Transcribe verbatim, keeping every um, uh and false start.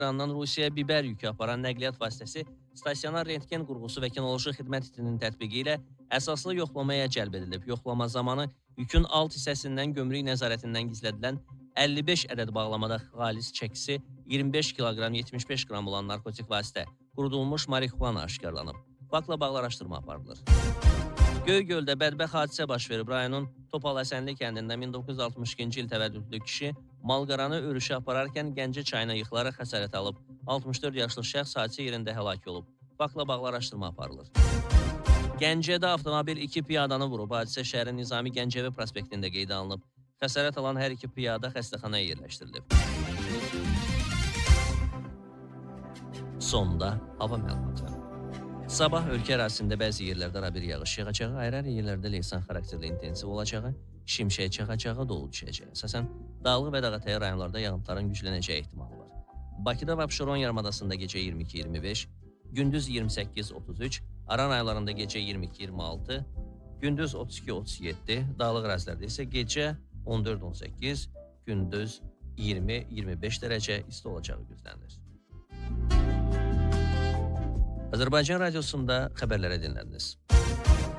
İrandan Rusiyaya biber yükü aparan nəqliyyat vasitəsi stasionar rentgen qurğusu və kinoloji xidmət itinin tətbiqi ilə əsaslı yoxlamaya cəlb edilib. Yoxlama zamanı yükün alt hissəsindən gömrük nəzarətindən gizlədilən əlli beş ədəd bağlamada xalis çəkisi iyirmi beş kiloqram yetmiş beş qram olan narkotik vasitə, qurudulmuş marixuana aşkarlanıb. Faktla bağlı araşdırma aparılır. Göygöldə bədbəxt hadisə baş verib. Rayonun Topal Həsənli kəndində min doqquz yüz altmış ikinci il təvəllüdlü kişi malqaranı örüşə apararkən Gəncə çayına yıxılaraq xəsarət alıb. altmış dörd yaşlı şəxs hadisə yerində həlak olub. Faktla bağlı araşdırma aparılır. Gəncədə avtomobil iki piyadanı vurub. Hadisə şəhərin Nizami Gəncəvi prospektində qeydə alınıb. Xəsarət alan hər iki piyada xəstəxanaya yerləşdirilib. Sonda hava məlumatları. Sabah ölkə ərazisində bəzi yerlərdə arabir yağış yağacağı, ayrı-ayrı yerlərdə leysan xarakterli intensiv olacağı, şimşək çaxacağı, dolu düşəcəyi. Əsasən, dağlıq və dağətəyi rayonlarda yağıntıların güclənəcəyi ehtimalı var. Bakıda və Abşeron yarımadasında gecə iyirmi iki iyirmi beş, gündüz iyirmi səkkiz otuz üç, Aran aylarında gecə iyirmi iki iyirmi altı, gündüz otuz iki otuz yeddi, dağlıq ərazilərdə isə gecə on dörd on səkkiz, gündüz iyirmi iyirmi beş dərəcə isti olacağı gözlənilir. Azərbaycan Radiosunda xəbərlərə dinlədiniz.